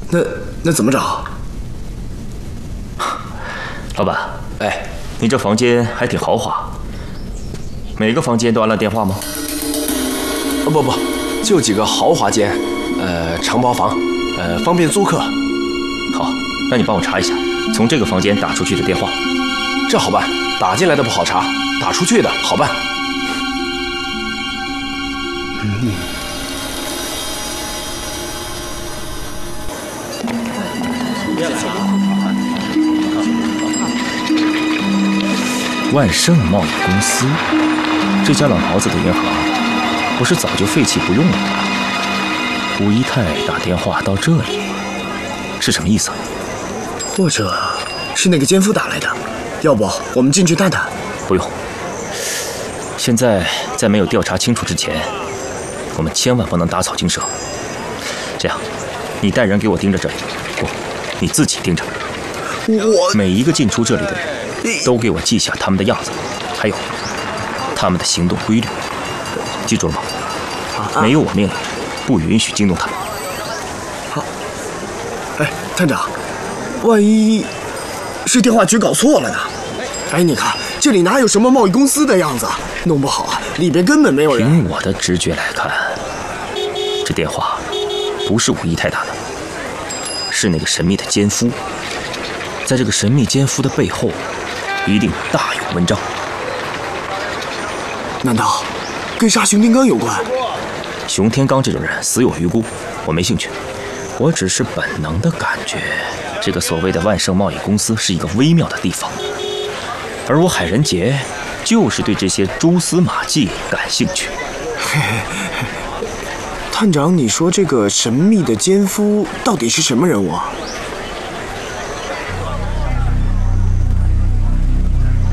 那怎么找？ 老板， 哎， 你这房间还挺豪华，每个房间都安了电话吗？ 不，就几个豪华间，承包房，方便租客。 好，那你帮我查一下，从这个房间打出去的电话。 这好办，打进来的不好查，打出去的好办。 万盛贸易公司，这家老毛子的银行，不是早就废弃不用了吗？吴一泰打电话到这里，是什么意思啊？ 或者是那个奸夫打来的？要不我们进去探探？ 不用，现在在没有调查清楚之前，我们千万不能打草惊蛇。这样，你带人给我盯着这里，不，你自己盯着。 我每一个进出这里的人都给我记下他们的样子，还有他们的行动规律，记住了吗？没有我命令，不允许惊动他们。 好。哎，探长，万一是电话局搞错了呢？哎，你看这里哪有什么贸易公司的样子？弄不好啊，里边根本没有人。 凭我的直觉来看，这电话不是吴一泰打的，是那个神秘的奸夫。在这个神秘奸夫的背后，一定大有文章。 难道跟杀熊天刚有关？ 熊天刚这种人死有余辜，我没兴趣。我只是本能的感觉，这个所谓的万盛贸易公司是一个微妙的地方，而我海仁杰就是对这些蛛丝马迹感兴趣。 探长，你说这个神秘的奸夫到底是什么人物啊？